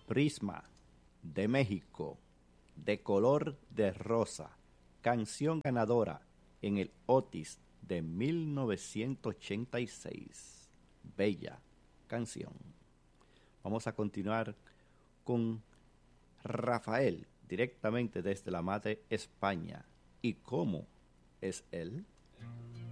Prisma, de México, de color de rosa, canción ganadora en el Otis de 1986. Bella canción. Vamos a continuar con Rafael, directamente desde la madre España. ¿Y cómo es él?